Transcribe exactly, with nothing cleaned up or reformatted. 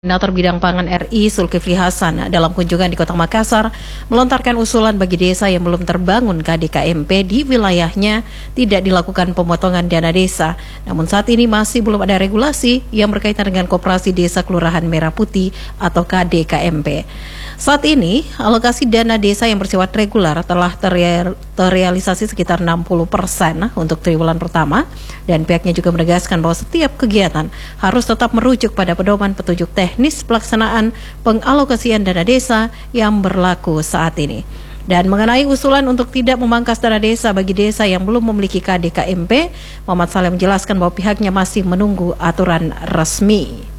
Koordinator Bidang Pangan R I Zulkifli Hasan dalam kunjungan di Kota Makassar melontarkan usulan bagi desa yang belum terbangun K D K M P di wilayahnya tidak dilakukan pemotongan dana desa. Namun saat ini masih belum ada regulasi yang berkaitan dengan Koperasi Desa Kelurahan Merah Putih atau K D K M P. Saat ini alokasi dana desa yang bersifat reguler telah terreal, terrealisasi sekitar enam puluh persen untuk triwulan pertama, dan pihaknya juga menegaskan bahwa setiap kegiatan harus tetap merujuk pada pedoman petunjuk teknis pelaksanaan pengalokasian dana desa yang berlaku saat ini. Dan mengenai usulan untuk tidak memangkas dana desa bagi desa yang belum memiliki K D K M P, Muhammad Saleh menjelaskan bahwa pihaknya masih menunggu aturan resmi.